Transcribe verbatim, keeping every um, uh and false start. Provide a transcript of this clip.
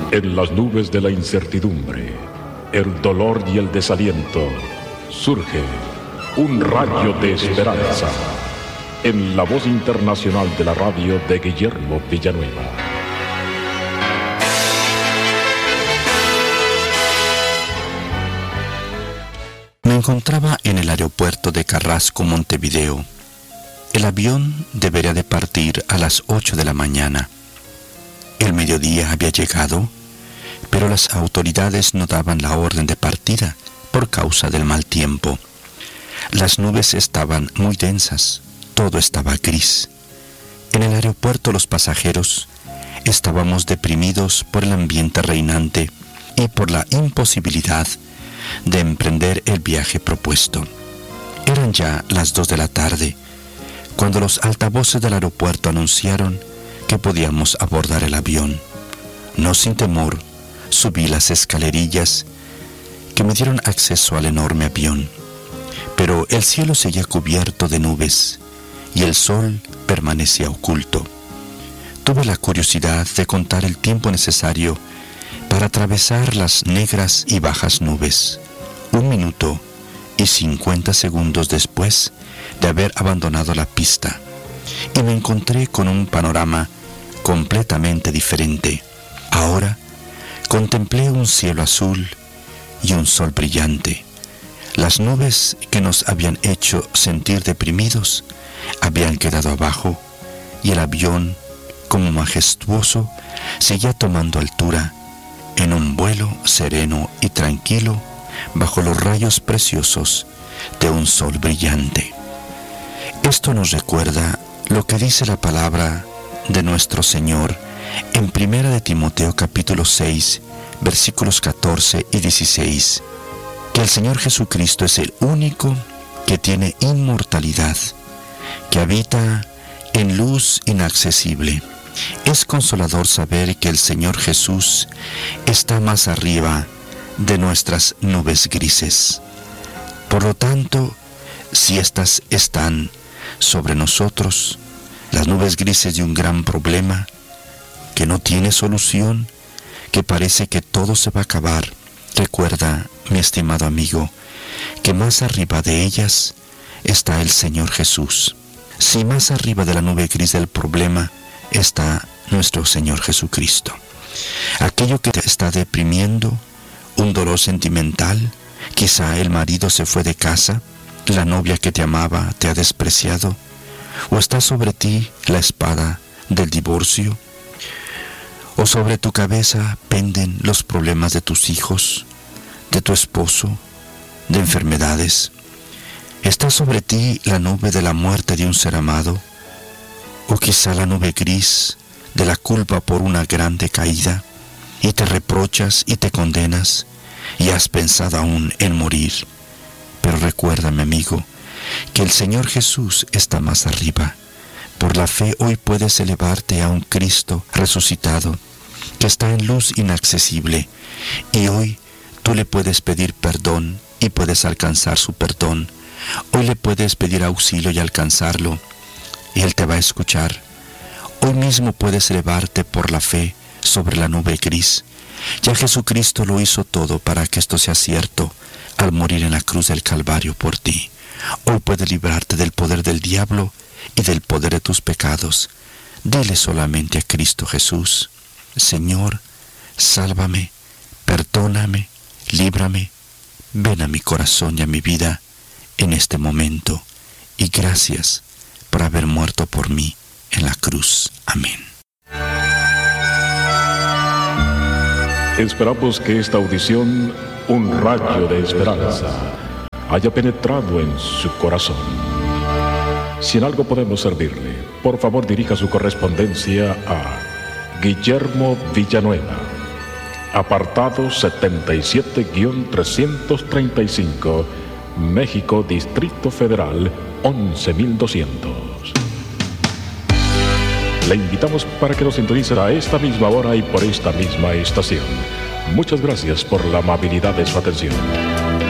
En las nubes de la incertidumbre, el dolor y el desaliento, surge un rayo de esperanza en la voz internacional de la radio de Guillermo Villanueva. Me encontraba en el aeropuerto de Carrasco, Montevideo. El avión debería de partir a las ocho de la mañana. El mediodía había llegado, pero las autoridades no daban la orden de partida por causa del mal tiempo. Las nubes estaban muy densas, todo estaba gris. En el aeropuerto los pasajeros estábamos deprimidos por el ambiente reinante y por la imposibilidad de emprender el viaje propuesto. Eran ya las dos de la tarde, cuando los altavoces del aeropuerto anunciaron que podíamos abordar el avión. No sin temor, subí las escalerillas que me dieron acceso al enorme avión. Pero el cielo seguía cubierto de nubes y el sol permanecía oculto. Tuve la curiosidad de contar el tiempo necesario para atravesar las negras y bajas nubes. Un minuto y cincuenta segundos después de haber abandonado la pista, y me encontré con un panorama completamente diferente. Ahora contemplé un cielo azul y un sol brillante. Las nubes que nos habían hecho sentir deprimidos habían quedado abajo, y el avión, como majestuoso, seguía tomando altura en un vuelo sereno y tranquilo bajo los rayos preciosos de un sol brillante. Esto nos recuerda lo que dice la palabra de nuestro Señor en Primera de Timoteo capítulo seis, versículos catorce y dieciséis, que el Señor Jesucristo es el único que tiene inmortalidad, que habita en luz inaccesible. Es consolador saber que el Señor Jesús está más arriba de nuestras nubes grises. Por lo tanto, si estas están sobre nosotros, las nubes grises de un gran problema que no tiene solución, que parece que todo se va a acabar, recuerda, mi estimado amigo, que más arriba de ellas está el Señor Jesús. Si más arriba de la nube gris del problema está nuestro Señor Jesucristo. Aquello que te está deprimiendo, un dolor sentimental, quizá el marido se fue de casa, la novia que te amaba te ha despreciado, o está sobre ti la espada del divorcio, o sobre tu cabeza penden los problemas de tus hijos, de tu esposo, de enfermedades. Está sobre ti la nube de la muerte de un ser amado, o quizá la nube gris de la culpa por una grande caída, y te reprochas y te condenas, y has pensado aún en morir. Pero recuérdame, amigo, que el Señor Jesús está más arriba. Por la fe hoy puedes elevarte a un Cristo resucitado, que está en luz inaccesible, y hoy tú le puedes pedir perdón y puedes alcanzar su perdón. Hoy le puedes pedir auxilio y alcanzarlo, y Él te va a escuchar. Hoy mismo puedes elevarte por la fe sobre la nube gris. Ya Jesucristo lo hizo todo para que esto sea cierto al morir en la cruz del Calvario por ti. Hoy puedes librarte del poder del diablo y del poder de tus pecados. Dile solamente a Cristo Jesús: Señor, sálvame, perdóname, líbrame, ven a mi corazón y a mi vida en este momento, y gracias por haber muerto por mí en la cruz. Amén. Esperamos que esta audición, un rayo de esperanza, haya penetrado en su corazón. Si en algo podemos servirle, por favor dirija su correspondencia a Guillermo Villanueva, apartado setenta y siete trescientos treinta y cinco, México, Distrito Federal, once mil doscientos. Le invitamos para que nos sintonice a esta misma hora y por esta misma estación. Muchas gracias por la amabilidad de su atención.